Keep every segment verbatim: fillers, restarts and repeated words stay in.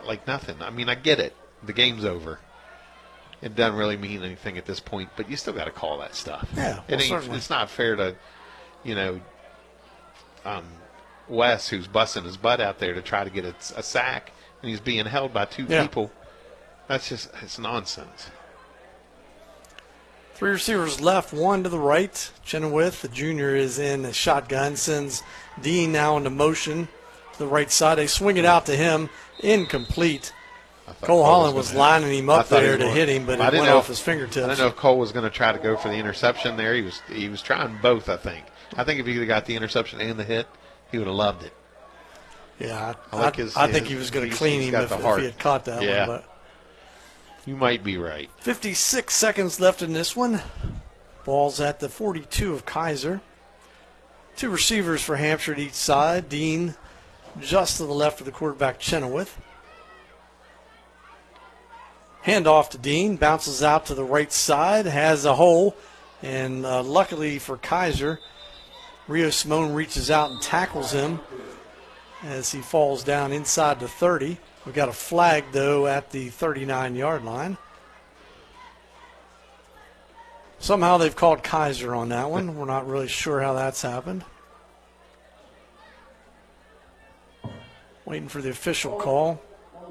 like nothing. I mean, I get it. The game's over. It doesn't really mean anything at this point, but you still got to call that stuff. Yeah, well, it ain't, certainly. It's not fair to, you know, um, Wes, who's busting his butt out there to try to get a, a sack, and he's being held by two yeah. people. That's just it's nonsense. Three receivers left, one to the right. Chenoweth, the junior, is in a shotgun, sends Dean now into motion to the right side. They swing it out to him, incomplete. Cole, Cole Holland was, was lining him up there to going, hit him, but it went off his fingertips. I don't know if Cole was going to try to go for the interception there. He was he was trying both, I think. I think if he could have got the interception and the hit, he would have loved it. Yeah, I, I, like I, his, I think his, he was going to clean him if, if he had caught that yeah. one. But you might be right. fifty-six seconds left in this one. Ball's at the forty-two of Kaiser. Two receivers for Hampshire at each side. Dean just to the left of the quarterback, Chenoweth. Handoff to Dean, bounces out to the right side, has a hole, and uh, luckily for Kaiser, Rio Simone reaches out and tackles him as he falls down inside the thirty. We've got a flag, though, at the thirty-nine-yard line. Somehow they've called Kaiser on that one. We're not really sure how that's happened. Waiting for the official call.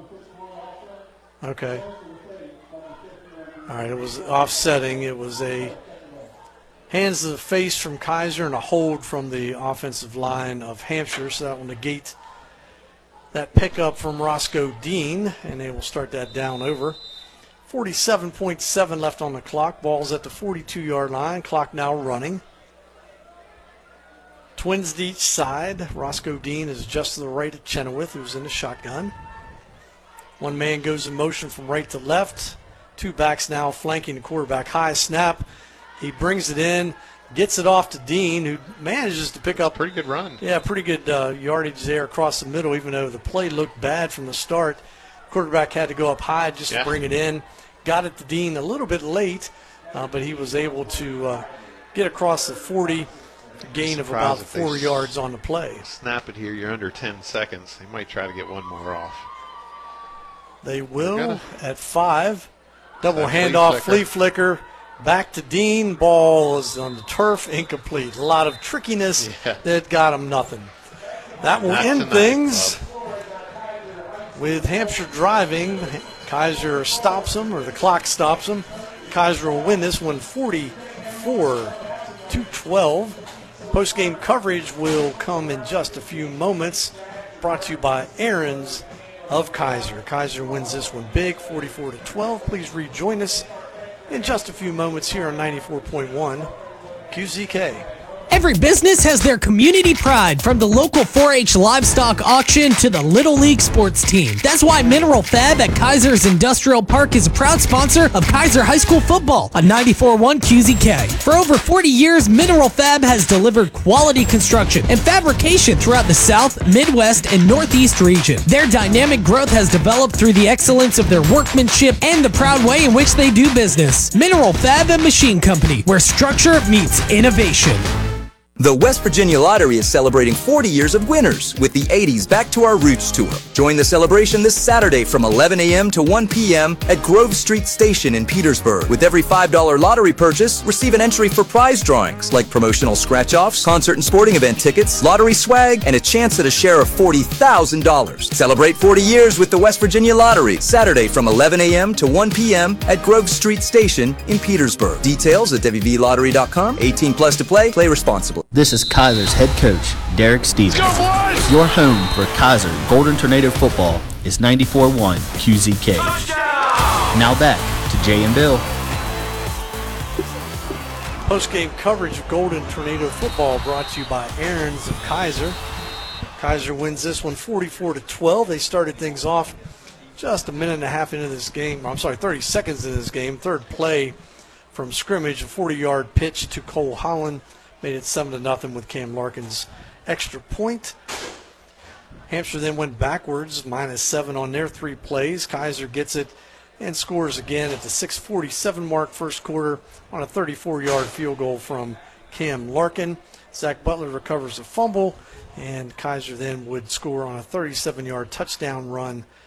Okay. All right, it was offsetting. It was a hands to the face from Kaiser and a hold from the offensive line of Hampshire, so that will negate that pickup from Roscoe Dean, and they will start that down over. forty-seven point seven left on the clock. Ball's at the forty-two-yard line. Clock now running. Twins to each side. Roscoe Dean is just to the right of Chenoweth, who's in the shotgun. One man goes in motion from right to left. Two backs now flanking the quarterback. High snap. He brings it in, gets it off to Dean, who manages to pick up. Pretty good run. Yeah, pretty good uh, yardage there across the middle, even though the play looked bad from the start. Quarterback had to go up high just yeah. to bring it in. Got it to Dean a little bit late, uh, but he was able to uh, get across the forty, gain of about four yards on the play. Snap it here. You're under ten seconds. They might try to get one more off. They will at five. Double handoff, flea flicker. Back to Dean. Ball is on the turf, incomplete. A lot of trickiness yeah. that got him nothing. That will Not end tonight, things Club. With Hampshire driving. Kaiser stops him, or the clock stops him. Kaiser will win this one forty-four to twelve. Post-game coverage will come in just a few moments. Brought to you by Aaron's of Kaiser. Kaiser wins this one big, forty-four to twelve. Please rejoin us in just a few moments here on ninety-four point one Q Z K. Every business has their community pride, from the local four H livestock auction to the Little League sports team. That's why Mineral Fab at Kaiser's Industrial Park is a proud sponsor of Kaiser High School football on ninety-four point one Q Z K. For over forty years, Mineral Fab has delivered quality construction and fabrication throughout the South, Midwest, and Northeast region. Their dynamic growth has developed through the excellence of their workmanship and the proud way in which they do business. Mineral Fab and Machine Company, where structure meets innovation. The West Virginia Lottery is celebrating forty years of winners with the eighties Back to Our Roots Tour. Join the celebration this Saturday from eleven a.m. to one p.m. at Grove Street Station in Petersburg. With every five dollar lottery purchase, receive an entry for prize drawings like promotional scratch-offs, concert and sporting event tickets, lottery swag, and a chance at a share of forty thousand dollars. Celebrate forty years with the West Virginia Lottery, Saturday from eleven a.m. to one p.m. at Grove Street Station in Petersburg. Details at w v lottery dot com. eighteen plus to play. Play responsibly. This is Kaiser's head coach, Derek Stevens. Your home for Kaiser Golden Tornado football is ninety-four point one Q Z K. Now back to Jay and Bill. Post-game coverage of Golden Tornado football brought to you by Aaron's of Kaiser. Kaiser wins this one forty-four to twelve. They started things off just a minute and a half into this game. I'm sorry, thirty seconds into this game. Third play from scrimmage, a forty-yard pitch to Cole Holland. Made it seven to nothing with Cam Larkin's extra point. Hampshire then went backwards, minus seven on their three plays. Kaiser gets it and scores again at the six forty-seven mark first quarter on a thirty-four-yard field goal from Cam Larkin. Zach Butler recovers a fumble, and Kaiser then would score on a thirty-seven-yard touchdown run